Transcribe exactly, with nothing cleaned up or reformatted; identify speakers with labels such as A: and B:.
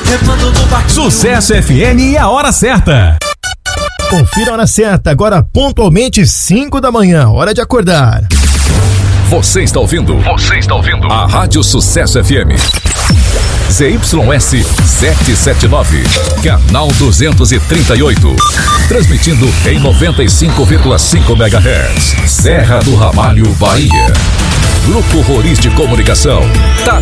A: Sucesso F M e a hora certa.
B: Confira a hora certa, agora pontualmente cinco da manhã, hora de acordar.
C: Você está ouvindo? Você está ouvindo? A Rádio Sucesso F M. Z Y S setecentos e setenta e nove, canal duzentos e trinta e oito. Transmitindo em noventa e cinco vírgula cinco megahertz. Serra do Ramalho, Bahia. Grupo Roriz de Comunicação. Tá